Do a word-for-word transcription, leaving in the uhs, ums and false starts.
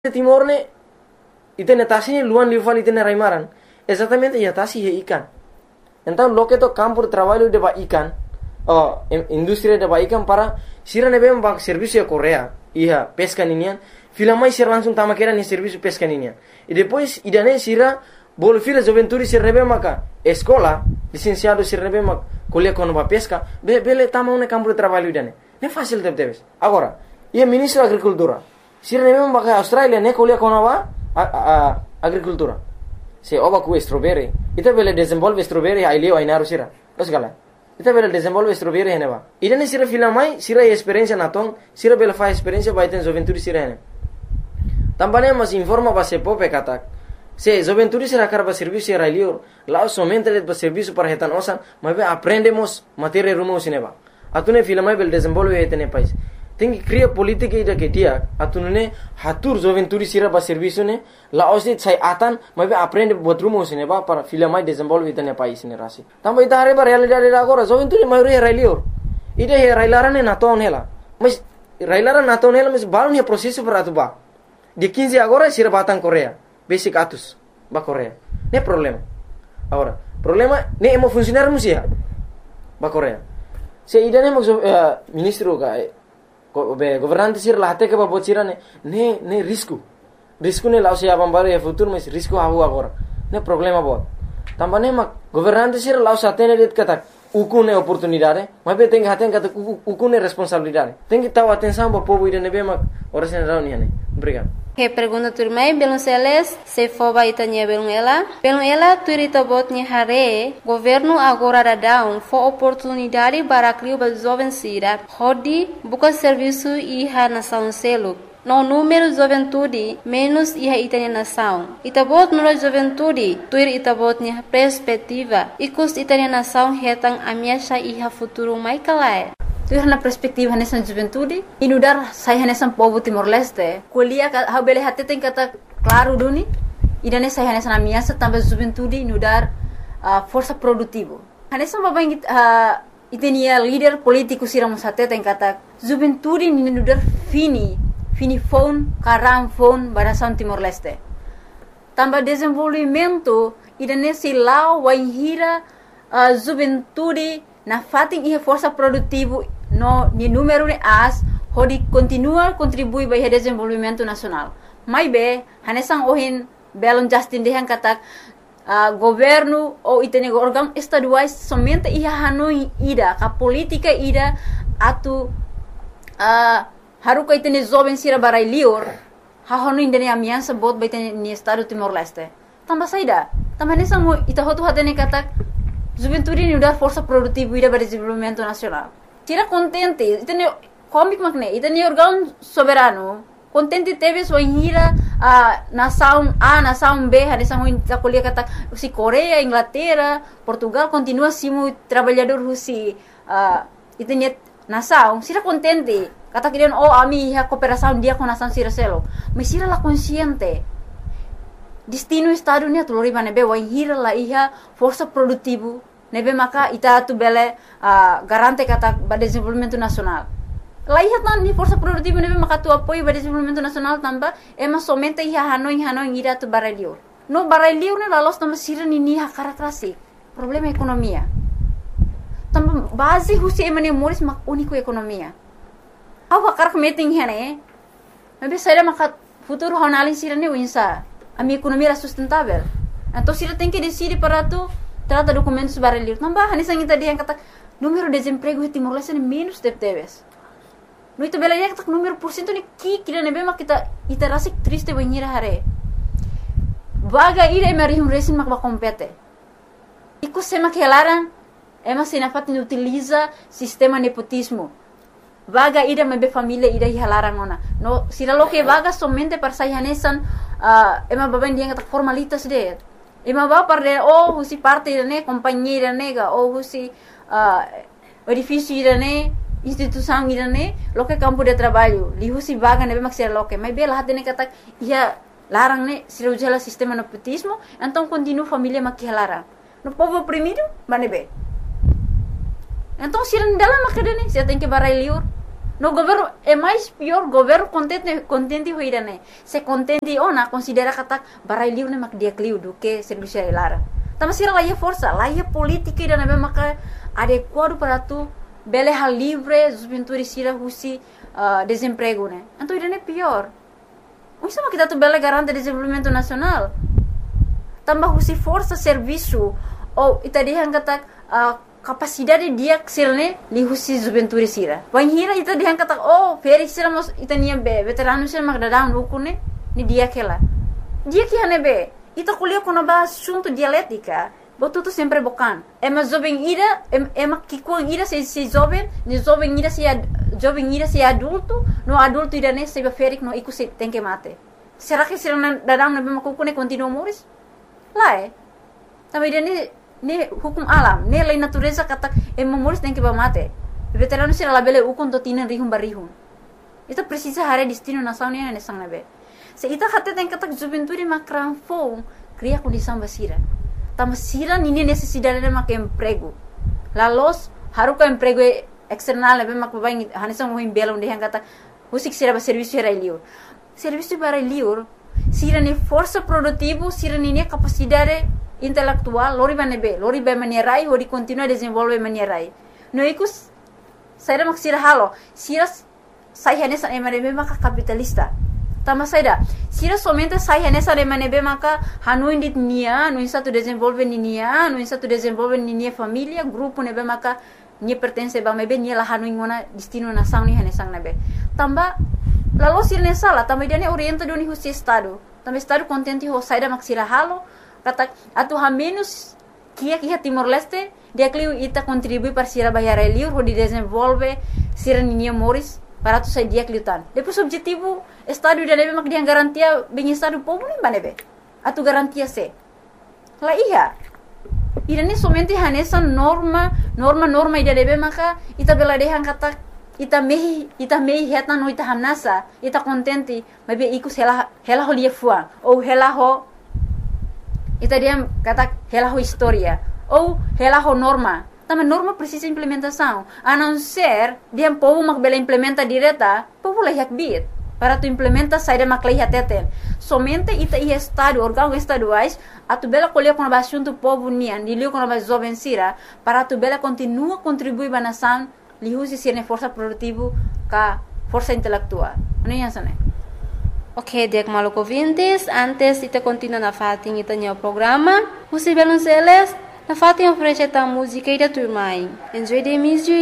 Timor ne itene tasi luan lival itene raimaran exatamente ya tasi he ikan. Então lo que to campo de trabalho de ba ikan, oh, indústria de ba ikan para sira nebe ba serviço a Coreia, ia pesca ninian, fila mais sira langsung tama kera ni serviço pesca ninian. E depois idane sira bol fila juventude sira nebe maka escola, licenciado sira nebe mak kuliah kono ba pesca, be bele tama un campo de trabalho idane. Ne fácil deve deve. Agora, ia ministro da agricultura. Sira nebe maka Australia ne kuliah kono ba agricultura. Se oba ku strawberry, ita bele desenvolve strawberry ai leo ai naru sira. Osgala. Ita bele desenvolve strawberry heneba. Idane sira fila mai sira experiência na tong, sira bele fa experiência ba iten juventude sira hene. Também mas informa ba se pope katak. Se juventude sira karba serviço ai leo, lá somente de serviço para retan osan, mas aprendemos matéria rumo sineba. Atune fila mai bele desenvolve etene país. Tem que criar política ida que dia atunune hatur juventude sira ba serviço ne la osit sai atan mas aprende botrumo sine ba para fila mai desenvolve itane país ne rasi também ita hare ba realidade agora juventude mai re railior ida he railara ne naton hela mas railara naton hela mas balon he processo para tu ba de quinze agora sira batang Coreia basic atus ba Coreia ne problema agora problema ne emo funcionar musia ba Coreia se ida ne mo uh, ministro ka be governante sir lahate ke babot sira ne ne ne risco risco ne lao sia bambare e futuro mas risco havu agora ne problema bot tambane mak governante sir lao satene det kata ukune oportunidade mas be tem haten kata ukune responsabilidade tem que taw atenção ba povo ide ne be mak ora sen rau ni ne obrigado. Que pergunta turmai belum seles se foba itanya belum ela belum ela turita botnya hare governo agora dadão fo oportunidade para criar ba jovem sira hodi buka serviço iha nação selo no número juventude menos iha itanya nação itabot no juventude tuir itabotnya perspectiva ikus itanya nação hetang amiasha iha futuro mai kalai. Tuh na perspektif hanesan juventude inudar saya hanesan povo Timor-Leste kuliah ha bele hati tem kata claro duni idane saya hanesan amiasa tambah juventude inudar uh, força produtivo hanesan baba ingit uh, itenia leader politiku siram sate tem kata juventude inudar fini fini phone karam phone barasan Timor-Leste tambah desenvolvimento idane silau waihira uh, juventude na fating ihe força produtivo no ni número de as hodi continua contribui para o desenvolvimento nacional. Mai be hanesang ohin belon Justin dehan katak uh, governo ou itene órgão estaduais somente iha hanoi ida ka politika ida atu uh, haruka itene jovem sira barai lior ha hanoi indene amiança bot ba itene ni estado Timor-Leste. Tambah saida, tambah hanesang mo ita hotu hatene katak juventude ni udar força produtiva ida para desenvolvimento nacional. Tira contente, itene comic makne, itene órgão soberano. Contente teve sua hira a nação A, nação B, a nação da colher kata si Coreia, Inglaterra, Portugal continua simu trabalhador si uh, itene nação. Sira contente, kata kirian oh ami ha cooperação dia com nação sira selo. Mas sira la consciente. Destino estado ni tu lori nebe wa hira la iha força produtivo nebe maka ita tu bele uh, garante kata ba desenvolvimento nacional. La iha tan ni força produtivo nebe maka tu apoio ba desenvolvimento nacional tamba ema somente iha hanoi hanoi ira tu baralio. No baralio ne la los tamba sira ni ni ha karakrasi. Problema ekonomia. Tamba base husi emane moris mak único ekonomia. Awa karak meeting hene. Nebe saya maka futuro honalin sira ni winsa. A minha economia era sustentável. Então, se ela tem que decidir para tu, trata documentos para ler. Não vai, nessa gente dia kata número de desemprego em Timor-Leste é menos de teves. No itu bela dia kata número por cento ni ki kira nebe mak kita ita rasik triste banhira hare. Vaga ira e mari um resin mak ba compete. Iku sema que elaran, ema se na fatin utiliza sistema nepotismo. Vaga ida mebe família ida hilaran ona. No, sira lo que vaga somente para sai hanesan uh, ema baben dia kata formalitas de. Ema ba parde oh husi parte ne companheira nega oh husi uh, edifício ida ne instituição ida ne lo que campo de trabalho li husi vaga nebe mak sira lo que mai bela hatene kata ia larang ne sira ujala sistema nepotismo então continua família mak hilaran. No povo oprimido manebe. Então sira dalam makadene sira tem que barai liur No governo é mais pior, governo contente contente hoira né. Se contente ona considera kata barai liu né mak dia kliu do que serviço lara. Tama sira lá é força, lá é política ida né maka adequado para tu bele hal livre, juventude sira husi uh, desemprego né. Então ida né pior. Isso é kita tu bele garante desenvolvimento nacional. Tambah husi força serviço ou ita dia kata uh, capacidade dia ksilne li husi juventude sira. Wan hira ita dia kata oh feri sira mos ita nia be veterano sira mak dadang ukune ni dia kela. Dia que hane be ita kuliah kono ba assunto dialética. Botu tu sempre bocan. É mas jovem ira é mas que com ira se se jovem, ni jovem ira se jovem ira se adulto, no adulto ira ne se feri no iku se tem que mate. Será que sira dadang na be makukune continua moris? Lá é. Também dia ni ni hukum alam, ni lei natureza kata e memoris tem que mate. Veterano sira labele ukun to tinan rihum barihum. Itu precisa hare destino nação ne nesang nabe. Se ita kata tem kata juventude makran fong cria condição basira. Tama sira nini necessidade de mak emprego. Lalos haru ka emprego external nabe mak babai hanisang mohim belom de kata usik sira ba serviço era liur. Serviço para liur sira ni força produtivo, sira ni capacidade intelectual, lori ba nebe, lori ba manierai, hodi continua desenvolve manierai. No ikus saira mak sira halo, sira sai hanesa emanebe maka capitalista. Tama saida, sira somente sai hanesa emanebe maka hanu indit nia, no insa tu desenvolve ni nia, no insa tu desenvolve ni nia família, grupo nebe maka ni pertence ba mebe ni la hanu ingona destino nação ni hanesang nebe. Tamba lalu sira ne sala, tamba dia ne orienta do ni husi estado. Tamba estado contente ho saida mak sira halo. Kata atu ha menos kia kia Timor Leste dia kliu ita contribui para sira bayar liur ho di desenvolve sira ninia moris para tu sai dia kliutan. Depois objetivo estado dia nebe mak dia garantia bem estado povo nem banebe. Atu garantia se. La iya. Ida ni somente hanesa norma norma norma ida nebe maka ita bela dehan kata ita mehi ita mehi heta no ita hanasa ita contente mabe ikus hela hela ho lia fua ou hela ho ita dia kata hela ho história ou hela ho norma. Também norma precisa implementação. A não ser dia povo mak bela implementa direta, povo leh bit para tu implementa saída mak leh teten. Somente ita i estado órgão estaduais a tu bela colher com a assunto povo nian, dilio com a jovem sira para tu bela continua contribuir ba nação, li usi sirne força produtivo ka força intelectual. Não é assim, né? Ok, diak maluco ouvintes, antes ita continua na fatin ita nyo programa, Husi Belonceles, na fatin oferece ta música ida turmai. Enjoy the music.